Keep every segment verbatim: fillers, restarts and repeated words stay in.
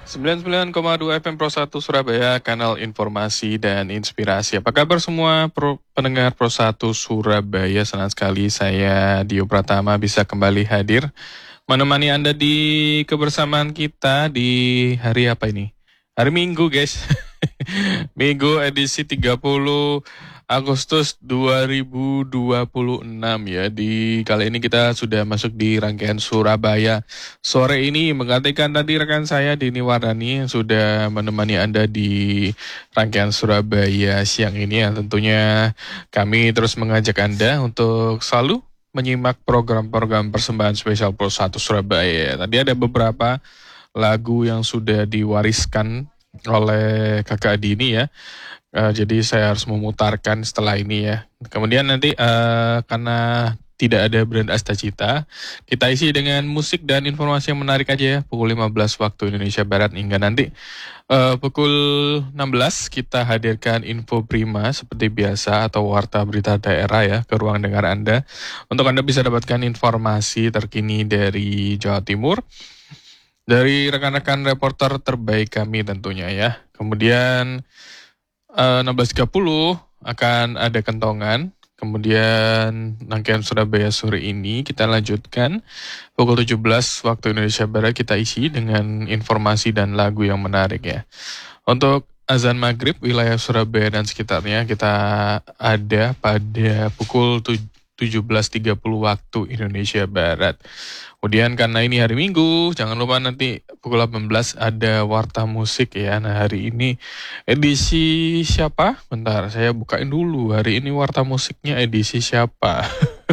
sembilan puluh sembilan koma dua F M Pro satu Surabaya, kanal informasi dan inspirasi. Apa kabar semua pro, pendengar Pro satu Surabaya? Senang sekali saya Dio Pratama bisa kembali hadir menemani Anda di kebersamaan kita di hari apa ini? Hari Minggu, guys. Minggu edisi tiga puluh Agustus dua ribu dua puluh enam ya. Di kali ini kita sudah masuk di rangkaian Surabaya sore ini, menggantikan tadi rekan saya Dini Wardani yang sudah menemani Anda di rangkaian Surabaya siang ini ya. Tentunya kami terus mengajak Anda untuk selalu menyimak program-program persembahan spesial Pro satu Surabaya. Tadi ada beberapa lagu yang sudah diwariskan oleh kakak Dini ya. Uh, jadi saya harus memutarkan setelah ini ya. Kemudian nanti uh, karena tidak ada brand Astagita, kita isi dengan musik dan informasi yang menarik aja ya. Pukul lima belas waktu Indonesia Barat hingga nanti uh, pukul enam belas kita hadirkan info prima seperti biasa atau warta berita daerah ya ke ruang dengar Anda. Untuk Anda bisa dapatkan informasi terkini dari Jawa Timur, dari rekan-rekan reporter terbaik kami tentunya ya. Kemudian uh, enam belas tiga puluh akan ada kentongan. Kemudian rangkaian Surabaya sore ini kita lanjutkan pukul tujuh belas waktu Indonesia Barat, kita isi dengan informasi dan lagu yang menarik ya. Untuk azan maghrib wilayah Surabaya dan sekitarnya kita ada pada pukul tujuh belas tiga puluh waktu Indonesia Barat. Kemudian karena ini hari Minggu, jangan lupa nanti pukul delapan belas ada warta musik ya. Nah hari ini edisi siapa? Bentar, saya bukain dulu. Hari ini warta musiknya edisi siapa?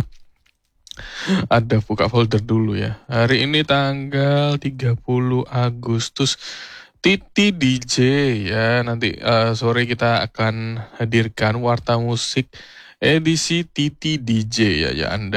Ada buka folder dulu ya. Hari ini tanggal tiga puluh Agustus. Titi D J ya. Nanti uh, sore kita akan hadirkan warta musik edisi Titi D J ya. Ya Anda